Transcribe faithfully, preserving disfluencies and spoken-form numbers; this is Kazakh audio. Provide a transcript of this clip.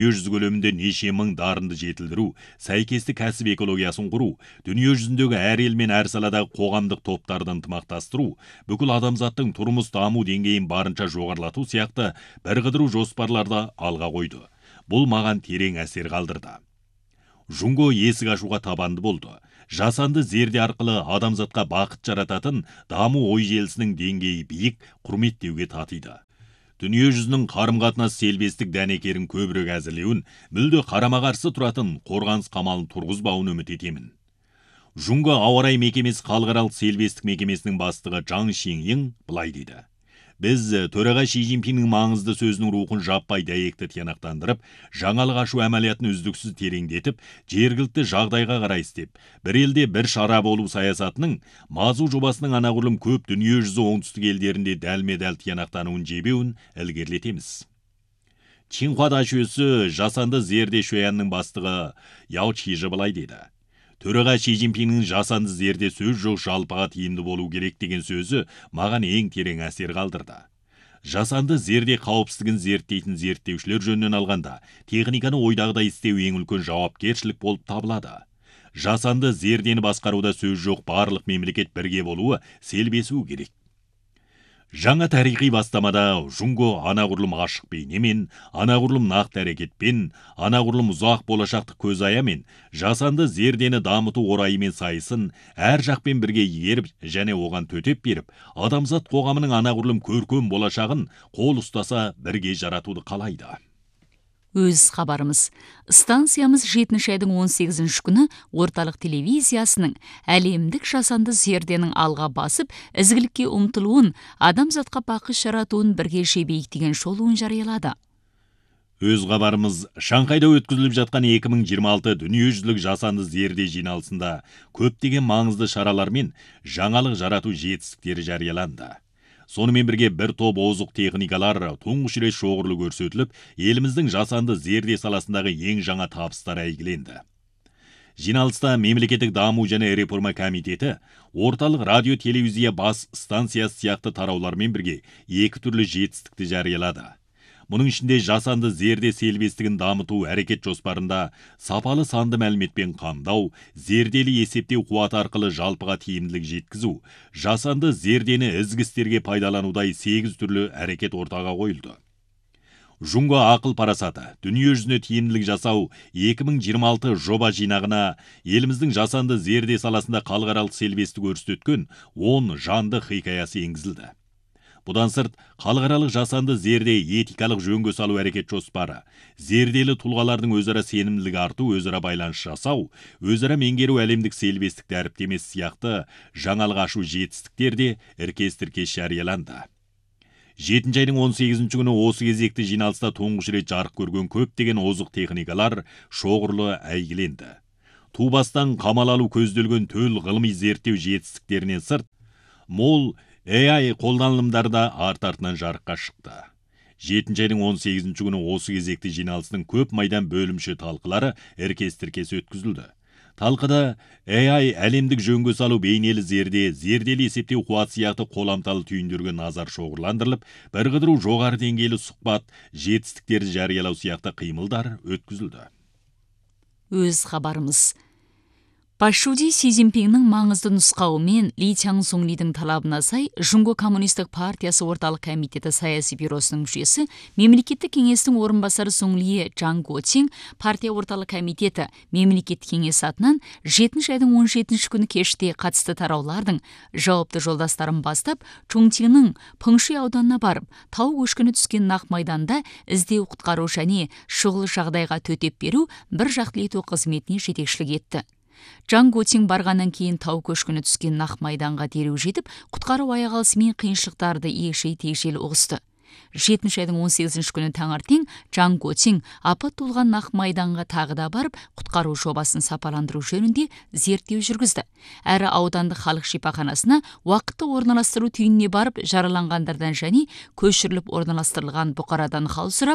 Дүниежүзі көлемінде неше мың дарынды жетілдіру, сәйкесті кәсіп экологиясын құру, дүниежүзіндегі әр ел мен әр саладағы қоғамдық топтарды ынтымақтастыру, бүкіл адамзаттың тұрмыс даму деңгейін барынша жоғарылату сияқты бірқыдыру жоспарларды алға қойды. Бұл маған терең әсер қалдырды. Жунго есік ашуға табанды болды. Жасанды зерде арқылы адамзатқа бақыт жарататын даму ой желісінің деңгейі биік, құрметтеуге татиды. Дүниежүзінің қарым-қатынас селбестік дәнекерін көбірек әзірлеуін, мүлде қарама-қарсы тұратын қорғаныс қамалын тұрғызбауын үміт етемін. Жунго ауа райы мекемесі халықаралық селбестік мекемесінің бастығы Жаң Шиңйың былай дейді. Біз төраға Ши Цзиньпиннің маңызды сөзінің рухын жаппай дәйекті тиянақтандырып, жаңалық ашу әмәлиятын үздіксіз тереңдетіп, жергілікті жағдайға қарай істеп, бір елде бір шара болу саясатының мазу жобасының анағұрлым көп дүниежүзі оңтүстік елдерінде дәлме-дәл тиянақтануын жебеуін ілгерілетеміз. Чинхуа дачөсі жасанды зерде шөянның бастығы Яо Чижі былай деді. Төраға Ши Цзиньпиннің жасанды зерде сөз жоқ жалпыға тиімді болу керек деген сөзі маған ең терең әсер қалдырды. Жасанды зерде қауіпсіздігін зерттейтін зерттеушілер жөнінен алғанда, техниканы ойдағыдай істеу ең үлкен жауапкершілік болып табылады. Жасанды зердені басқаруда сөз жоқ барлық мемлекет бірге болуы селбесу керек. Жаңа тарихи бастамада Жунго анағұрлым ашық бейнемен, анағұрлым нақты әрекетпен, анағұрлым ұзақ болашақты көзаямен, жасанды зердені дамыту орайымен сайысын әр жақпен бірге еріп және оған төтеп беріп, адамзат қоғамының анағұрлым көркем болашағын қол ұстаса бірге жаратуды қалайды. Өз хабарымыз. Станциямыз жетінші айдың он сегізінші күні орталық телевизиясының әлемдік жасанды зерденің алға басып, ізгілікке ұмтылуын, адамзатқа бақыт жаратуын бірге жебейік деген шолуын жариялады. Өз хабарымыз. Шанхайда өткізіліп жатқан екі мың жиырма алты дүниежүзілік жасанды зерде жиналысында көптеген маңызды шаралар мен жаңалық жарату жетістіктері жарияланды. Сонымен бірге бір топ озық техникалар тұңғыш рет шоғырлы көрсетіліп, еліміздің жасанды зерде саласындағы ең жаңа табыстар әйгіленді. Жиналыста мемлекеттік даму және реформа комитеті, орталық радио телевизия бас станциясы сияқты тараулармен бірге екі түрлі жетістікті жариялады. Мұның ішінде жасанды зерде селбестігін дамыту әрекет жоспарында сапалы санды мәліметпен қамдау, зерделі есептеу қуаты арқылы жалпыға тиімділік жеткізу, жасанды зердені ізгі істерге пайдаланудай сегіз түрлі әрекет ортаға қойылды. Жунго ақыл парасаты, дүниежүзіне тиімділік жасау екі мың жиырма алты жоба жинағына еліміздің жасанды зерде саласында халықаралық селбесті көрсеткен он жанды хикаясы енгізілді. Бұдан сырт, халықаралық жасанды зерде этикалық жөнге салу әрекет жоспары, зерделі тұлғалардың өзара сенімділігі арту, өзара байланыс жасау, өзара меңгеру әлемдік селбестікті әріптемесі сияқты жаңалық ашу жетістіктерде іркес-тіркес жарияланды. жетінші айдың он сегізінші күні осы кезекті жиналыста тұңғыш рет жарық көрген көптеген озық техникалар шоғырлы әйгіленді. Тубастан қамал алу көзделген төл ғылыми зерттеу жетістіктерінен сырт, мол эй ай қолданылымдарда арт-артынан жарыққа шықты. жетінші айдың он сегізінші күні осы кезекті жиналысының көп майдан бөлімші талқылары іркес-тіркес өткізілді. Талқыда эй ай әлемдік жөнге салу бейнелі зерде, зерделі есептеу қуат сияқты қоламталы түйіндерге назар шоғырландырылып, бірқыдыру жоғары деңгейлі сұхбат, жетістіктерді жариялау сияқты қимылдар өткізілді. Өз хабарымыз. Пашуди Си Цзиньпиннің маңызды нұсқауымен Ли Чаңсунлидің талабына сай, Жунго коммунистік партиясы орталық комитеті саяси бюросының мүшесі, мемлекеттік кеңестің орынбасары Сунлие Чжан Гочин партия орталық комитеті мемлекеттік кеңес атынан жетінші айдың он жетінші күні кеште қатысты тараулардың жауапты жолдастарын бастап, Чунтинның Пыңши ауданына барып, тау көшкіні түскен нақ майданда іздеу құтқару және шұғыл жағдайға төтеп беру бір жақты ету қызметіне жетекшілік етті. Чжан Гочин барғаннан кейін тау көшкіні түскен нақ майданға дереу жетіп, құтқару аяқалысымен қиыншылықтарды егшей-тегшейлі ұғысты. жетінші айдың он сегізінші күні таңертең Чжан Гочин апат толған нақ майданға тағы да барып, құтқару жобасын сапаландыру жөнінде зерттеу жүргізді. Әрі аудандық халық шипаханасына уақытты орналастыру түйініне барып, жараланғандардан және көшіріліп орналастырылған бұқарадан хал сұрап,